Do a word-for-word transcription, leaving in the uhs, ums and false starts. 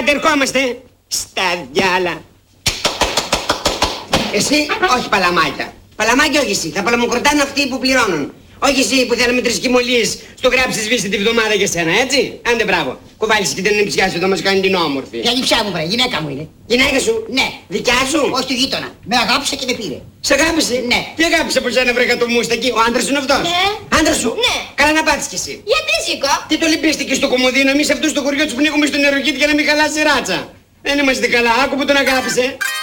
Άντε, ερχόμαστε. Στα διάλα. Εσύ, όχι παλαμάκια. Παλαμάκια όχι εσύ. Θα παλαμοκροτάνε αυτοί που πληρώνουν. Όχι εσύ που θέλαμε τρεις κοιμωλίες στο γράψεις σβήστη τη βδομάδα για σένα, έτσι. Άντε μπράβο. Κουβάλεις και την ανιψιά σου εδώ μας κάνει την όμορφη. Για ανιψιά μου βρε, γυναίκα μου είναι. Γυναίκα σου. Ναι. Δικιά σου. Όχι του γείτονα. Με αγάπησε και με πήρε. Σε αγάπησε. Ναι. Τι αγάπησε από σένα βρε κατομούστακι. Ο άντρας σου είναι αυτός. Ναι. Άντρας σου. Ναι. Καλά να πάτεις κι εσύ. Γιατί Ζήκο? Τι το λυπήστηκε στο κομμωδίνο, εμείς αυτό στο χωριό του πνίγουμε στον νεροκίτη για να μην χαλάσει ράτσα. Δεν είμαστε καλά, άκου που τον αγάπησε.